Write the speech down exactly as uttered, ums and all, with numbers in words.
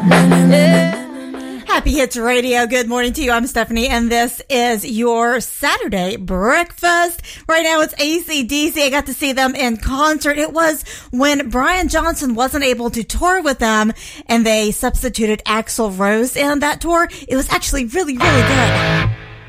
Happy Hits Radio. Good morning to you. I'm Stephanie, and this is your Saturday breakfast. Right now, it's A C D C. I got to see them in concert. It was when Brian Johnson wasn't able to tour with them, and they substituted Axl Rose in that tour. It was actually really, really good.